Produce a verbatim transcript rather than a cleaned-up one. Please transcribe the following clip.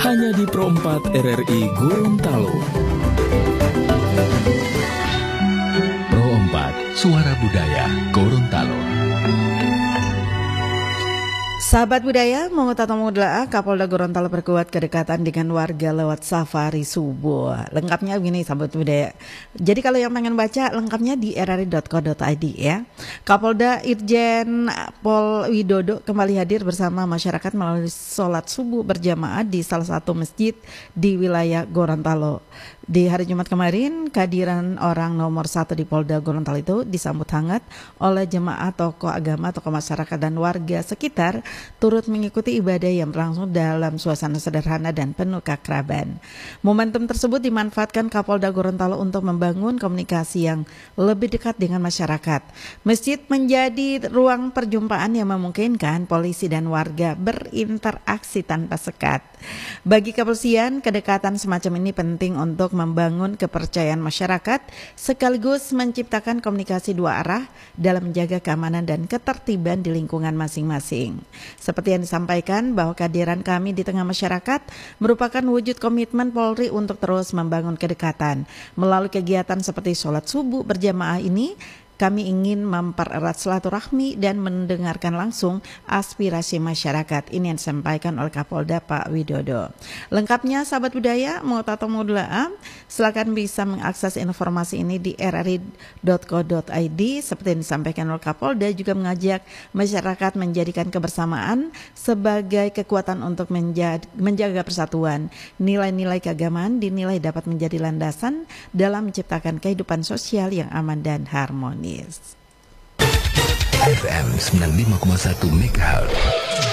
hanya di Pro empat R R I Gorontalo. Pro empat, Suara Budaya Gorontalo. Sahabat budaya, Mengutata Mudla'a, Kapolda Gorontalo perkuat kedekatan dengan warga lewat safari subuh. Lengkapnya begini sahabat budaya. Jadi kalau yang pengen baca lengkapnya di r r i dot co dot i d ya. Kapolda Irjen Pol Widodo kembali hadir bersama masyarakat melalui sholat subuh berjamaah di salah satu masjid di wilayah Gorontalo. Di hari Jumat kemarin, kehadiran orang nomor satu di Polda Gorontalo itu disambut hangat oleh jemaah, tokoh agama, tokoh masyarakat dan warga sekitar turut mengikuti ibadah yang berlangsung dalam suasana sederhana dan penuh keakraban. Momentum tersebut dimanfaatkan Kapolda Gorontalo untuk membangun komunikasi yang lebih dekat dengan masyarakat. Masjid menjadi ruang perjumpaan yang memungkinkan polisi dan warga berinteraksi tanpa sekat. Bagi kepolisian, kedekatan semacam ini penting untuk membangun kepercayaan masyarakat sekaligus menciptakan komunikasi dua arah dalam menjaga keamanan dan ketertiban di lingkungan masing-masing. Seperti yang disampaikan bahwa kehadiran kami di tengah masyarakat merupakan wujud komitmen Polri untuk terus membangun kedekatan. Melalui kegiatan seperti sholat subuh berjamaah ini, kami ingin mempererat silaturahmi dan mendengarkan langsung aspirasi masyarakat. Ini yang disampaikan oleh Kapolda Pak Widodo. Lengkapnya sahabat budaya, Mengutata Mudla'a, silakan bisa mengakses informasi ini di r r i dot co dot i d. Seperti yang disampaikan oleh Kapolda juga mengajak masyarakat menjadikan kebersamaan sebagai kekuatan untuk menjaga, menjaga persatuan. Nilai-nilai keagamaan dinilai dapat menjadi landasan dalam menciptakan kehidupan sosial yang aman dan harmonis. F M sembilan puluh lima koma satu MHz